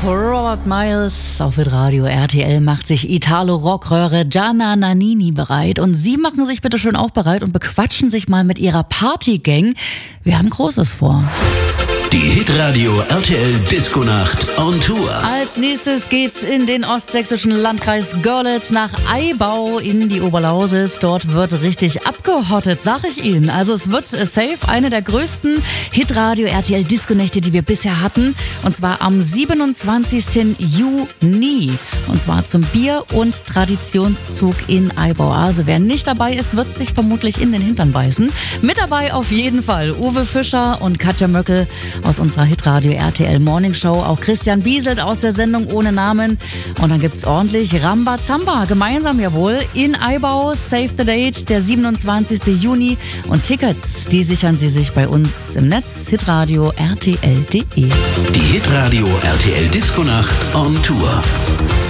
Robert Miles auf Hitradio RTL macht sich Italo-Rockröhre Gianna Nannini bereit. Und Sie machen sich bitte schön auch bereit und bequatschen sich mal mit Ihrer Partygang. Wir haben Großes vor. Die Hitradio RTL Disco-Nacht on Tour. Als nächstes geht's in den ostsächsischen Landkreis Görlitz nach Aibau in die Oberlausitz. Dort wird richtig abgehottet, sag ich Ihnen. Also es wird safe eine der größten Hitradio RTL Disco-Nächte, die wir bisher hatten. Und zwar am 27. Juni. Und zwar zum Bier- und Traditionszug in Aibau. Also wer nicht dabei ist, wird sich vermutlich in den Hintern beißen. Mit dabei auf jeden Fall Uwe Fischer und Katja Möckel aus unserer Hitradio RTL Morning Show. Auch Christian Bieselt aus der Sendung Ohne Namen. Und dann gibt's ordentlich Rambazamba. Gemeinsam jawohl in Aibau. Save the date, der 27. Juni. Und Tickets, die sichern Sie sich bei uns im Netz. Hitradio RTL.de. Die Hitradio RTL Disco-Nacht on Tour.